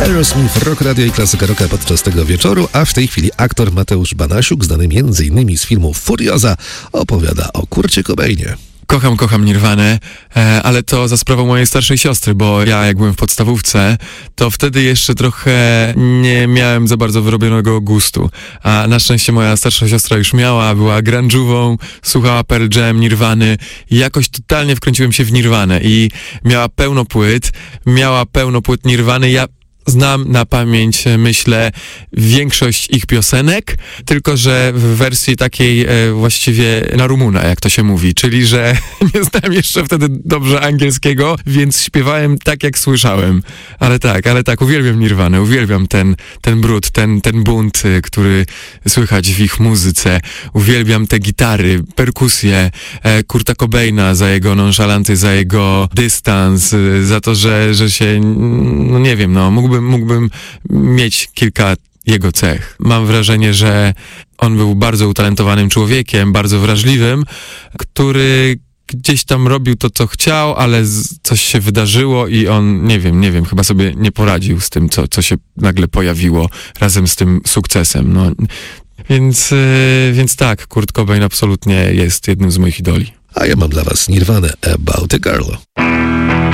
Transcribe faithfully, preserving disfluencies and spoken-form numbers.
Aerosmith, Rock Radio i klasyka rocka podczas tego wieczoru, a w tej chwili aktor Mateusz Banasiuk, znany między innymi z filmu Furioza, opowiada o Kurcie Cobainie. Kocham, kocham Nirwanę, e, ale to za sprawą mojej starszej siostry, bo ja jak byłem w podstawówce, to wtedy jeszcze trochę nie miałem za bardzo wyrobionego gustu, a na szczęście moja starsza siostra już miała, była grunge'ową, słuchała Pearl Jam, Nirwany i jakoś totalnie wkręciłem się w Nirwanę i miała pełno płyt, miała pełno płyt Nirwany, ja znam na pamięć, myślę, większość ich piosenek, tylko że w wersji takiej e, właściwie na Rumuna, jak to się mówi, czyli że nie znałem jeszcze wtedy dobrze angielskiego, więc śpiewałem tak, jak słyszałem. Ale tak, ale tak, uwielbiam Nirwanę, uwielbiam ten, ten brud, ten, ten bunt, który słychać w ich muzyce. Uwielbiam te gitary, perkusje, e, Kurta Cobaina za jego nonszalancję, za jego dystans, e, za to, że, że się, no nie wiem, no mógłby mógłbym mieć kilka jego cech. Mam wrażenie, że on był bardzo utalentowanym człowiekiem, bardzo wrażliwym, który gdzieś tam robił to, co chciał, ale z, coś się wydarzyło i on, nie wiem, nie wiem, chyba sobie nie poradził z tym, co, co się nagle pojawiło razem z tym sukcesem. No, więc, yy, więc tak, Kurt Cobain absolutnie jest jednym z moich idoli. A ja mam dla was Nirwanę, About a Girl.